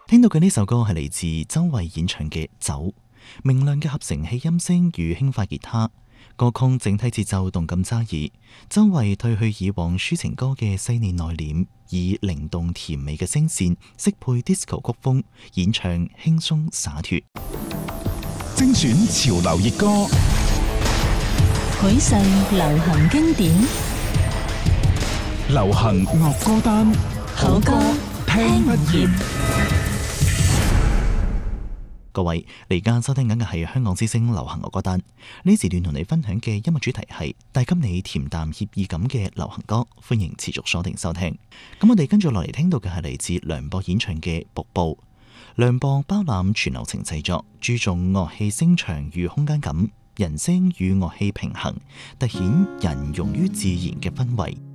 聽到嘅呢首歌係嚟自周蕙演唱嘅《走》，明亮嘅合成器音聲與輕快吉他，歌曲整體節奏動感揸耳。周蕙褪去以往抒情歌嘅細膩內斂，以靈動甜美嘅聲線適配 disco 曲風，演唱輕鬆灑脫。 精選潮流熱歌， 許世流行經典， 流行樂歌單， 好歌聽不厭。 各位，你而家收聽緊嘅係香港之聲流行樂歌單。呢時段同你分享嘅音樂主題係帶給你恬淡愜意感嘅流行歌，歡迎持續鎖定收聽。咁我哋跟住落嚟聽到嘅係嚟自梁博演唱嘅《瀑布》。梁博包攬全流程製作，注重樂器聲場與空間感，人聲與樂器平衡，凸顯人融於自然嘅氛圍。